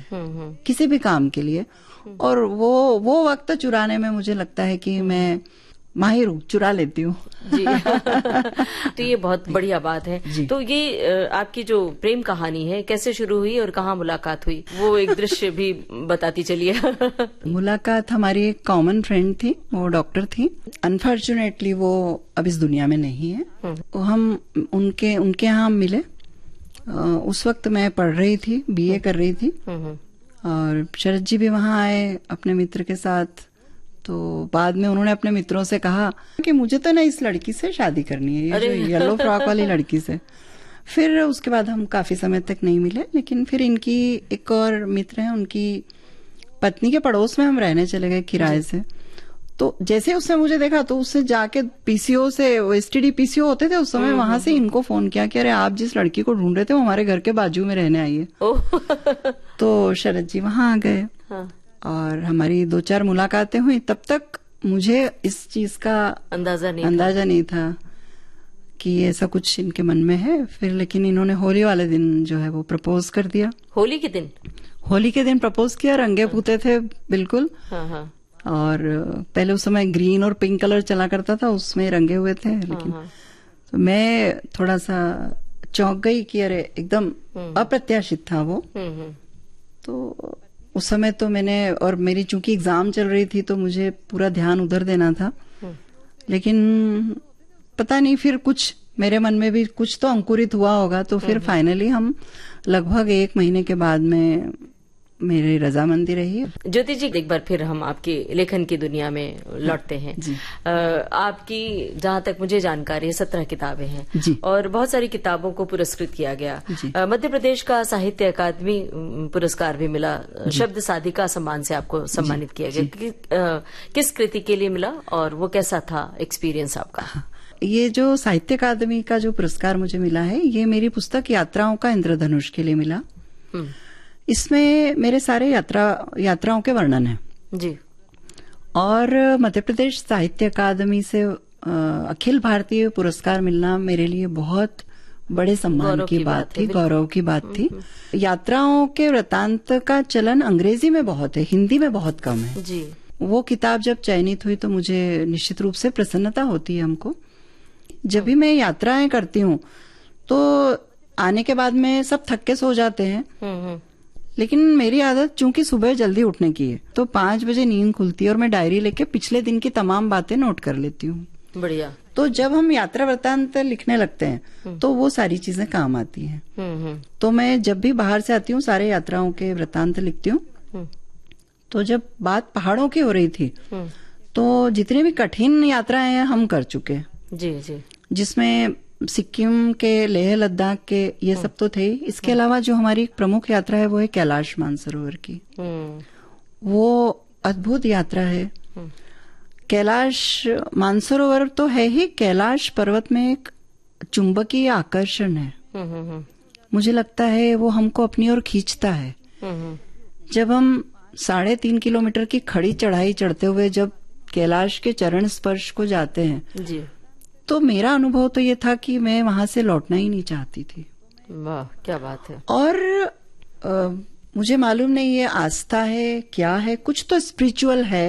किसी भी काम के लिए। और वो वक्त चुराने में मुझे लगता है कि मैं माहिर हूँ, चुरा लेती हूँ। जी। तो ये बहुत बढ़िया बात है। तो ये आपकी जो प्रेम कहानी है कैसे शुरू हुई और कहाँ मुलाकात हुई, वो एक दृश्य भी बताती चलिए। मुलाकात हमारी एक कॉमन फ्रेंड थी, वो डॉक्टर थी। अनफॉर्चुनेटली वो अब इस दुनिया में नहीं है। तो हम उनके यहाँ मिले। उस वक्त मैं पढ़ रही थी, बीए कर रही थी, और शरद जी भी वहां आए अपने मित्र के साथ। तो बाद में उन्होंने अपने मित्रों से कहा कि मुझे तो ना इस लड़की से शादी करनी है, ये जो येलो फ्रॉक वाली लड़की से। फिर उसके बाद हम काफी समय तक नहीं मिले, लेकिन फिर इनकी एक और मित्र है, उनकी पत्नी के पड़ोस में हम रहने चले गए किराए से। तो जैसे उसने मुझे देखा तो उससे जाके पीसीओ से, वो एसटीडी पीसीओ होते थे उस समय, वहां से इनको फोन किया कि अरे आप जिस लड़की को ढूंढ रहे थे वो हमारे घर के बाजू में रहने आई है। तो शरद जी वहां आ गए। और हमारी 2-4 मुलाकातें हुई। तब तक मुझे इस चीज का अंदाजा नहीं था कि ऐसा कुछ इनके मन में है। फिर लेकिन इन्होंने होली वाले दिन जो है वो प्रपोज कर दिया। होली के दिन प्रपोज किया, रंगे पूते थे बिल्कुल। और पहले उस समय ग्रीन और पिंक कलर चला करता था, उसमें रंगे हुए थे। लेकिन तो मैं थोड़ा सा चौंक गई कि अरे एकदम अप्रत्याशित था वो। तो उस समय तो मैंने, और मेरी चूंकि एग्जाम चल रही थी तो मुझे पूरा ध्यान उधर देना था। लेकिन पता नहीं फिर कुछ मेरे मन में भी कुछ तो अंकुरित हुआ होगा। तो फिर फाइनली हम लगभग 1 महीने के बाद में मेरी रजामंदी रही। ज्योति जी, एक बार फिर हम आपकी लेखन की दुनिया में लौटते हैं। आपकी जहाँ तक मुझे जानकारी है 17 किताबें हैं और बहुत सारी किताबों को पुरस्कृत किया गया। मध्य प्रदेश का साहित्य अकादमी पुरस्कार भी मिला। शब्द साधिका सम्मान से आपको सम्मानित किया गया। किस कृति के लिए मिला और वो कैसा था एक्सपीरियंस आपका? ये जो साहित्य अकादमी का जो पुरस्कार मुझे मिला है, ये मेरी पुस्तक यात्राओं का इंद्रधनुष के लिए मिला। इसमें मेरे सारे यात्राओं के वर्णन हैं जी। और मध्य प्रदेश साहित्य अकादमी से अखिल भारतीय पुरस्कार मिलना मेरे लिए बहुत बड़े सम्मान की बात थी, गौरव की बात थी। यात्राओं के वृतांत का चलन अंग्रेजी में बहुत है, हिंदी में बहुत कम है जी। वो किताब जब चयनित हुई तो मुझे निश्चित रूप से प्रसन्नता होती है हमको। जब भी मैं यात्राएं करती हूँ तो आने के बाद में सब थक के सो जाते हैं। लेकिन मेरी आदत चूंकि सुबह जल्दी उठने की है, तो 5 बजे नींद खुलती है और मैं डायरी लेके पिछले दिन की तमाम बातें नोट कर लेती हूँ। बढ़िया। तो जब हम यात्रा वृत्तांत लिखने लगते हैं तो वो सारी चीजें काम आती हैं। तो मैं जब भी बाहर से आती हूँ सारे यात्राओं के वृत्तांत लिखती हूँ। तो जब बात पहाड़ों की हो रही थी तो जितनी भी कठिन यात्राएं हैं हम कर चुके हैं जी, जिसमें सिक्किम के, लेह लद्दाख के, ये सब तो थे। इसके अलावा जो हमारी एक प्रमुख यात्रा है वो है कैलाश मानसरोवर की। वो अद्भुत यात्रा है। कैलाश मानसरोवर तो है ही, कैलाश पर्वत में एक चुंबकीय आकर्षण है। मुझे लगता है वो हमको अपनी ओर खींचता है। जब हम 3.5 किलोमीटर की खड़ी चढ़ाई चढ़ते हुए जब कैलाश के चरण स्पर्श को जाते हैं जी, तो मेरा अनुभव तो ये था कि मैं वहां से लौटना ही नहीं चाहती थी। वाह, क्या बात है। और मुझे मालूम नहीं ये आस्था है क्या है, कुछ तो स्पिरिचुअल है।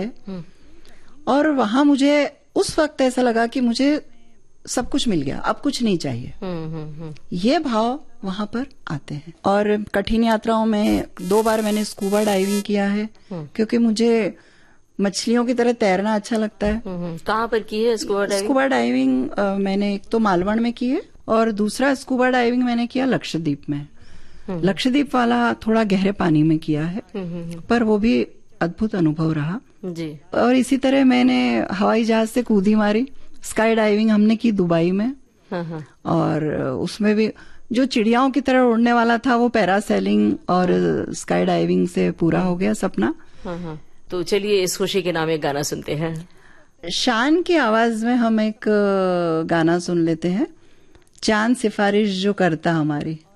और वहां मुझे उस वक्त ऐसा लगा कि मुझे सब कुछ मिल गया, अब कुछ नहीं चाहिए। ये भाव वहां पर आते हैं। और कठिन यात्राओं में 2 बार मैंने स्कूबा डाइविंग किया है क्योंकि मुझे मछलियों की तरह तैरना अच्छा लगता है। कहाँ पर की है स्कूबा डाइविंग? स्कूबा डाइविंग मैंने एक तो मालवण में की है और दूसरा स्कूबा डाइविंग मैंने किया लक्षद्वीप में। लक्षद्वीप वाला थोड़ा गहरे पानी में किया है, पर वो भी अद्भुत अनुभव रहा जी। और इसी तरह मैंने हवाई जहाज से कूदी मारी। स्काई डाइविंग हमने की दुबई में। और उसमें भी जो चिड़ियाओं की तरह उड़ने वाला था वो पैरासेलिंग और स्काई डाइविंग से पूरा हो गया सपना। तो चलिए इस खुशी के नाम एक गाना सुनते हैं। शान की आवाज में हम एक गाना सुन लेते हैं, चांद सिफारिश जो करता हमारी।